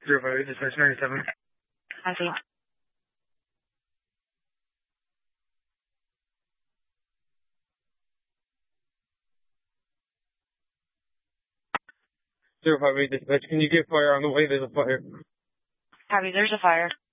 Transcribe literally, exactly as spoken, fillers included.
Zero five eight, dispatch ninety-seven. I see. Zero five eight, dispatch. Can you get fire on the way? There's a fire. Copy, there's a fire.